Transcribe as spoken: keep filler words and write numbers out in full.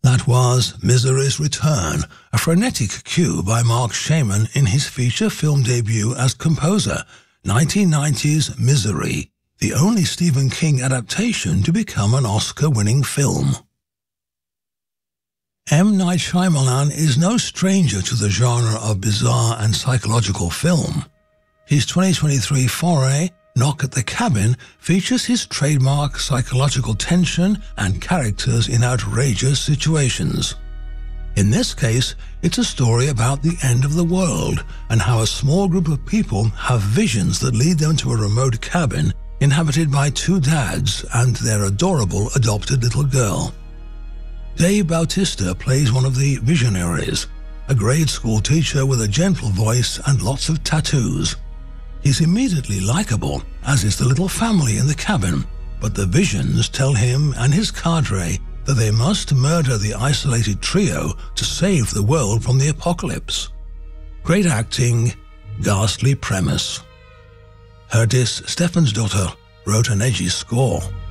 That was Misery's Return, a frenetic cue by Mark Shaman in his feature film debut as composer, nineteen ninety's Misery, the only Stephen King adaptation to become an Oscar-winning film. M. Night Shyamalan is no stranger to the genre of bizarre and psychological film. His twenty twenty-three foray, Knock at the Cabin, features his trademark psychological tension and characters in outrageous situations. In this case, it's a story about the end of the world and how a small group of people have visions that lead them to a remote cabin inhabited by two dads and their adorable adopted little girl. Dave Bautista plays one of the visionaries, a grade school teacher with a gentle voice and lots of tattoos. He's immediately likable, as is the little family in the cabin, but the visions tell him and his cadre that they must murder the isolated trio to save the world from the apocalypse. Great acting, ghastly premise. Herdis Stephansdottir wrote an edgy score.